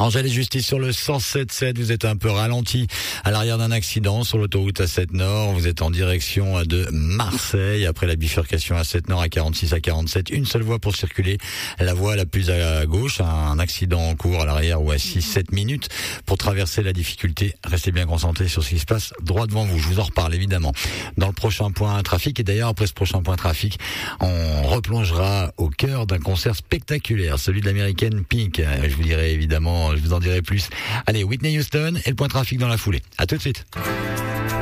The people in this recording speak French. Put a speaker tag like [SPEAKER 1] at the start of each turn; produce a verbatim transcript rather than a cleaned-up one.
[SPEAKER 1] Angèle et Justice sur le cent sept sept, vous êtes un peu ralenti à l'arrière d'un accident sur l'autoroute A sept Nord, vous êtes en direction de Marseille, après la bifurcation A sept Nord à quarante-six à quarante-sept, une seule voie pour circuler, la voie la plus à gauche, un accident en cours à l'arrière ou à six sept minutes pour traverser la difficulté. Restez bien concentrés sur ce qui se passe droit devant vous, je vous en reparle évidemment dans le prochain point trafic, et d'ailleurs après ce prochain point trafic, on replongera au cœur d'un concert spectaculaire, celui de l'américaine Pink. Je vous dirai évidemment, je vous en dirai plus. Allez, Whitney Houston et le point trafic dans la foulée. À tout de suite.